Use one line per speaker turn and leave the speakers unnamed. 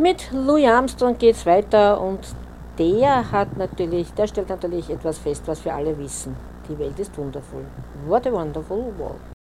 Mit Louis Armstrong geht es weiter und der stellt natürlich etwas fest, was wir alle wissen. Die Welt ist wundervoll. What a wonderful world.